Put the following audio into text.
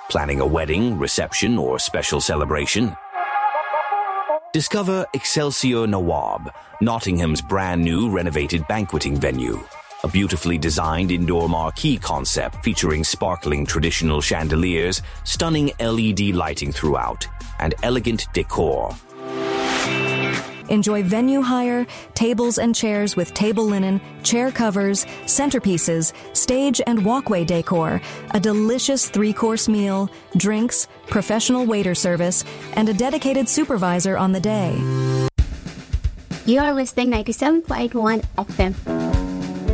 Planning a wedding, reception, or special celebration? Discover Excelsior Nawab, Nottingham's brand new renovated banqueting venue. A beautifully designed indoor marquee concept featuring sparkling traditional chandeliers, stunning LED lighting throughout, and elegant decor. Enjoy venue hire, tables and chairs with table linen, chair covers, centerpieces, stage and walkway decor, a delicious 3-course meal, drinks, professional waiter service, and a dedicated supervisor on the day. You are listening 97.1 FM.